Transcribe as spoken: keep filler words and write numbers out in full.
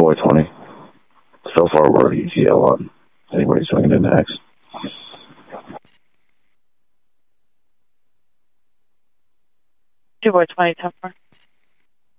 boy twenty. So far, we're E T L on. Anybody swinging in next? Two boy twenty, ten four.